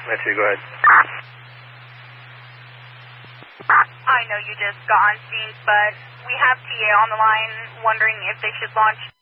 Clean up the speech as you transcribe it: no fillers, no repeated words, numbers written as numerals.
Matthew, go ahead. I know you just got on scene, but we have TA on the line wondering if they should launch